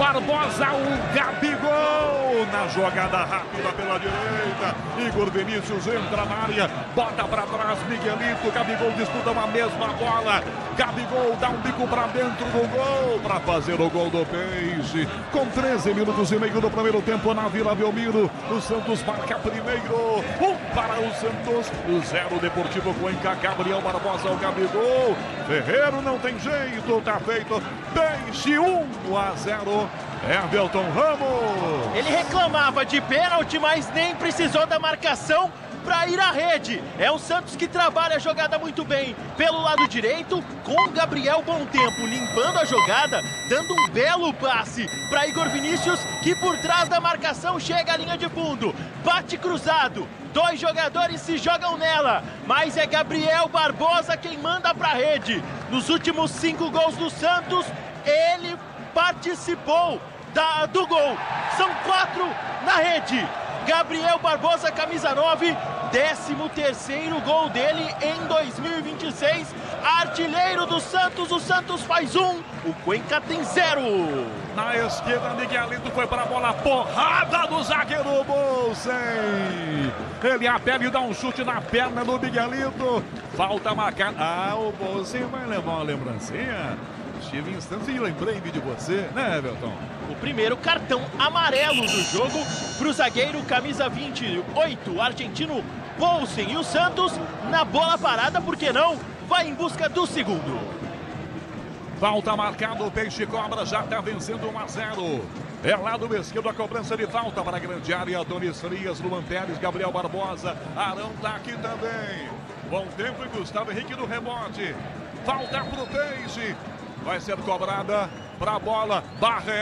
Barbosa, o Gabigol na jogada rápida pela direita. Igor Vinícius entra na área, bota para trás Miguelito. Gabigol disputa uma mesma bola. Gabigol dá um bico para dentro do gol para fazer o gol do Peixe. Com 13 minutos e meio do primeiro tempo na Vila Belmiro, o Santos marca primeiro. 1 para o Santos, 0 Deportivo Cuenca. Gabriel Barbosa, o Gabigol. Ferreiro não tem jeito, tá feito. Peixe 1-0. Everton Ramos. Ele reclamava de pênalti, mas nem precisou da marcação para ir à rede. É o Santos que trabalha a jogada muito bem pelo lado direito, com Gabriel Bom Tempo limpando a jogada, dando um belo passe para Igor Vinícius, que por trás da marcação chega à linha de fundo, bate cruzado. 2 jogadores se jogam nela, mas é Gabriel Barbosa quem manda para a rede. Nos últimos 5 gols do Santos, ele participou do gol. São 4 na rede. Gabriel Barbosa, camisa 9, 13º gol dele em 2026. Artilheiro do Santos, o Santos faz 1, o Cuenca tem 0. Na esquerda, Miguelito foi para a bola, porrada do zagueiro Bolsen. Ele apela e dá um chute na perna do Miguelito. Falta marcada. O Bolsen vai levar uma lembrancinha. Estive em instante e lembrei-me de você, né, Everton? O primeiro cartão amarelo do jogo para o zagueiro, camisa 28, argentino Bolsen. E o Santos, na bola parada, por que não? Vai em busca do segundo. Falta marcada, o Peixe Cobra já está vencendo 1-0. É lado esquerdo a cobrança de falta para a grande área. Adonis Frias, Luan Pérez, Gabriel Barbosa. Arão está aqui também. Bom Tempo e Gustavo Henrique no rebote. Falta para o Peixe. Vai ser cobrada para a bola. Barra